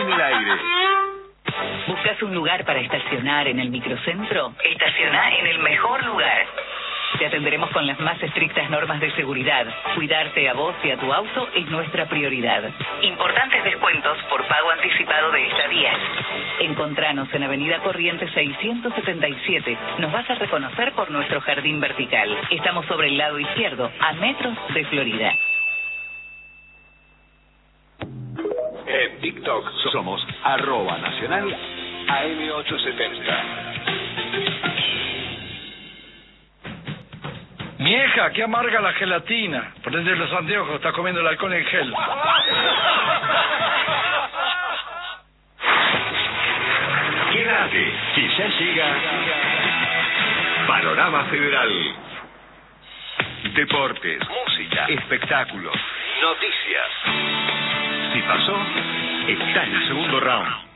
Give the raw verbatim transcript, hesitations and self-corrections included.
en el aire. ¿Buscas un lugar para estacionar en el microcentro? Estaciona en el mejor lugar. Te atenderemos con las más estrictas normas de seguridad. Cuidarte a vos y a tu auto es nuestra prioridad. Importantes descuentos por pago anticipado de estadías. Encontranos en Avenida Corrientes seiscientos setenta y siete. Nos vas a reconocer por nuestro jardín vertical. Estamos sobre el lado izquierdo, a metros de Florida. En TikTok somos arroba nacional A M ochocientos setenta. Vieja, qué amarga la gelatina. Prende los anteojos, está comiendo el alcohol en gel. Quédate, que ya llega Panorama Federal. Deportes, música, espectáculos, noticias. Si pasó, está en el segundo round.